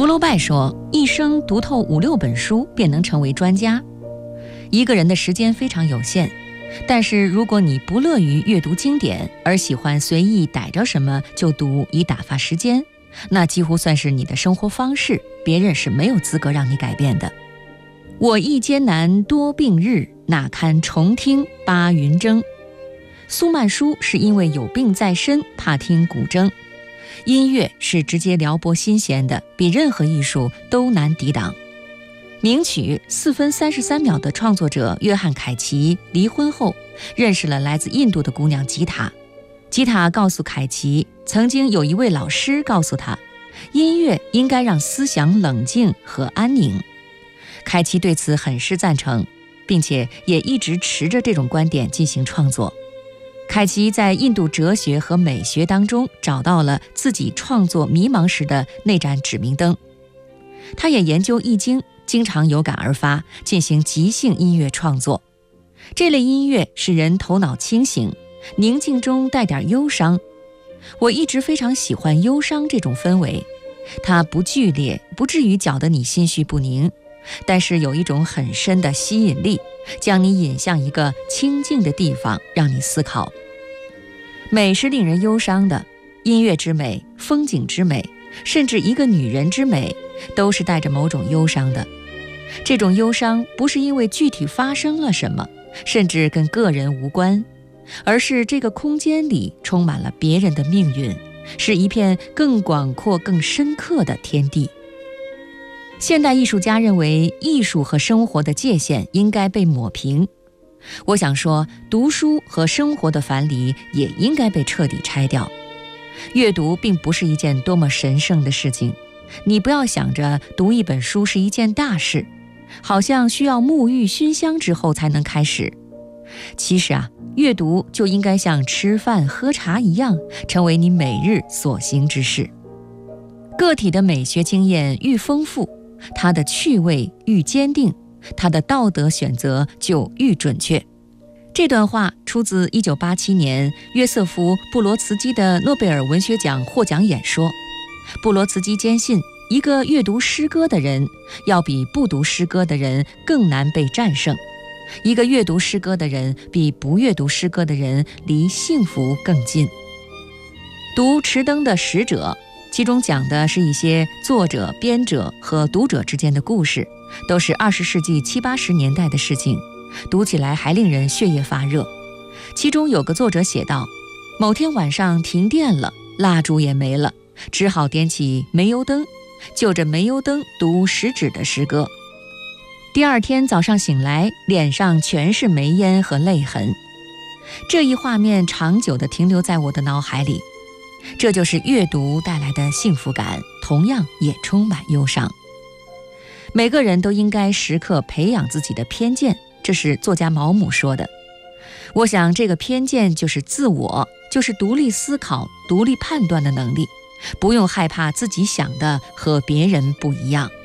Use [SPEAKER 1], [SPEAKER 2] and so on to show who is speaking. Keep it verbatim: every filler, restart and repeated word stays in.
[SPEAKER 1] 福楼拜说，一生读透五六本书便能成为专家。一个人的时间非常有限，但是如果你不乐于阅读经典，而喜欢随意逮着什么就读以打发时间，那几乎算是你的生活方式，别人是没有资格让你改变的。我亦艰难多病日，哪堪重听八云筝。苏曼殊是因为有病在身，怕听古筝。音乐是直接撩拨心弦的，比任何艺术都难抵挡。名曲四分三十三秒的创作者约翰·凯奇离婚后，认识了来自印度的姑娘吉塔。吉塔告诉凯奇，曾经有一位老师告诉他，音乐应该让思想冷静和安宁。凯奇对此很是赞成，并且也一直持着这种观点进行创作。凯奇在印度哲学和美学当中找到了自己创作迷茫时的那盏指明灯。他也研究易经，经常有感而发，进行即兴音乐创作。这类音乐使人头脑清醒，宁静中带点忧伤。我一直非常喜欢忧伤这种氛围，它不剧烈，不至于搅得你心绪不宁，但是有一种很深的吸引力，将你引向一个清静的地方，让你思考。美是令人忧伤的，音乐之美，风景之美，甚至一个女人之美，都是带着某种忧伤的。这种忧伤不是因为具体发生了什么，甚至跟个人无关，而是这个空间里充满了别人的命运，是一片更广阔更深刻的天地。现代艺术家认为，艺术和生活的界限应该被抹平。我想说，读书和生活的樊篱也应该被彻底拆掉。阅读并不是一件多么神圣的事情，你不要想着读一本书是一件大事，好像需要沐浴熏香之后才能开始。其实啊，阅读就应该像吃饭喝茶一样，成为你每日所行之事。个体的美学经验愈丰富，他的趣味愈坚定，他的道德选择就愈准确。这段话出自一九八七年约瑟夫·布罗茨基的诺贝尔文学奖获奖演说。布罗茨基坚信，一个阅读诗歌的人要比不读诗歌的人更难被战胜，一个阅读诗歌的人比不阅读诗歌的人离幸福更近。读迟登的《使者》，其中讲的是一些作者、编者和读者之间的故事，都是二十世纪七八十年代的事情，读起来还令人血液发热。其中有个作者写道，某天晚上停电了，蜡烛也没了，只好点起煤油灯，就着煤油灯读食指的诗歌。第二天早上醒来，脸上全是煤烟和泪痕。这一画面长久地停留在我的脑海里。这就是阅读带来的幸福感，同样也充满忧伤。每个人都应该时刻培养自己的偏见，这是作家毛姆说的。我想这个偏见就是自我，就是独立思考、独立判断的能力，不用害怕自己想的和别人不一样。